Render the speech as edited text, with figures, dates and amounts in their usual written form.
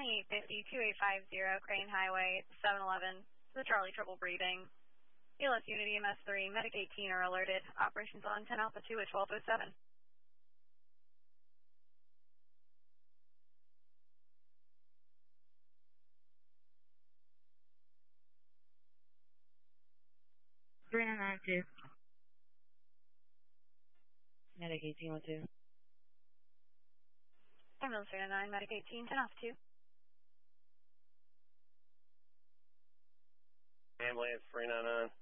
2850-2850 Crane Highway, 711, the Charlie Triple Breathing. ELS Unit EMS 3, Medic 18 are alerted. Operations on 10 Alpha 2 at 1207. Three nine nine two. Medic 1812. Ambulance 399, Medic 18, 10 Alpha 2. Ambulance 399.